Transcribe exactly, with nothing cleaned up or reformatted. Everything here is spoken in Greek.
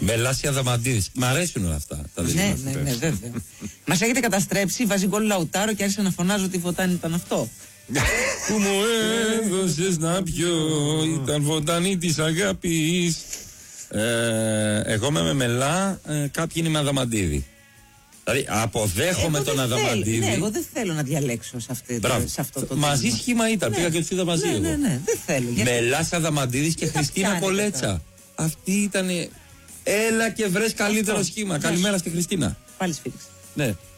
Μελάση Αδαμαντίδης. Μ' αρέσουν όλα αυτά. Τα ναι, ναι, ναι, βέβαια. Μας έχετε καταστρέψει, βάζει γκολ Λαουτάρο και άρχισα να φωνάζω ότι Βοτάνη ήταν αυτό. Που μου έδωσες να πιω, ήταν Βοτάνη της αγάπης. Ε, εγώ είμαι με Μελά, ε, κάποιοι είναι με Αδαμαντίδη. Δηλαδή αποδέχομαι εγώ τον Αδαμαντίδη. Ναι, εγώ δεν θέλω να διαλέξω σε, αυτή, σε αυτό το μαζί τίγμα. σχήμα ήταν, ναι. Πήγα και φύγα μαζί. Ναι, εγώ. ναι, ναι, δεν θέλω. Μελάς Αδαμαντίδης και Χριστίνα Κολέτσα. Αυτή ήταν. Έλα και βρες καλύτερο αυτό. σχήμα. Καλημέρα στη Χριστίνα. Πάλι σφίριξε. Ναι.